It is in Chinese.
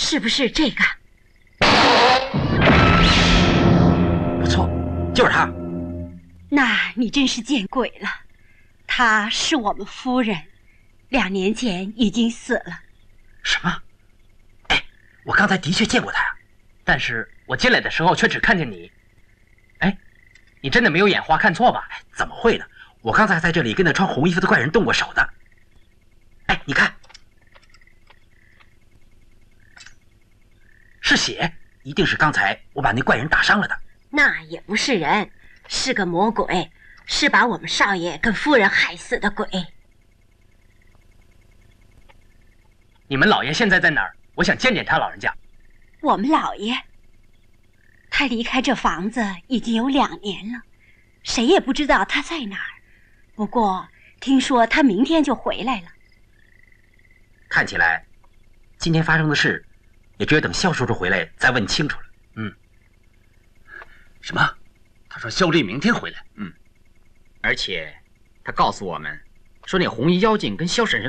是不是这个？ 不错，就是他。 那你真是见鬼了！她是我们夫人，2年前已经死了。 什么？哎，我刚才的确见过他呀， 但是我进来的时候却只看见你。哎，你真的没有眼花看错吧？ 哎，怎么会呢？我刚才在这里跟那穿红衣服的怪人动过手的。哎，你看，是血，一定是刚才我把那怪人打伤了的。 那也不是人，是个魔鬼，是把我们少爷跟夫人害死的鬼。 你们老爷现在在哪儿？我想见见他老人家。 我们老爷，他离开这房子已经有2年了，谁也不知道他在哪儿。不过听说他明天就回来了。 看起来，今天发生的事，也只有等肖叔叔回来再问清楚了。 什么？他说肖丽明天回来。 而且他告诉我们说，那红衣妖精跟肖婶婶